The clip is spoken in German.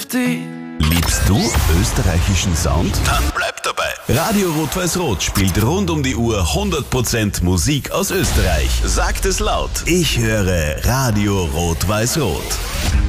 die. Liebst du österreichischen Sound? Dann bleib dabei. Radio Rot-Weiß-Rot spielt rund um die Uhr 100% Musik aus Österreich. Sagt es laut. Ich höre Radio Rot-Weiß-Rot.